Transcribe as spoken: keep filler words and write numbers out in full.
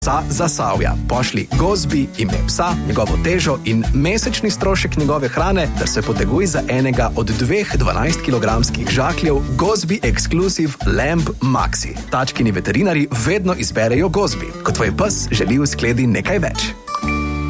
Psa Zasavja. Pošli Gozbi ime psa, njegovo težo in mesečni strošek njegove hrane, ter se poteguj za enega od dveh dvanajstkilogramskih žakljev Gozbi Exclusive Lamb Maxi. Tačkini veterinari vedno izberejo Gozbi, ko tvoj pes želi v skledi nekaj več.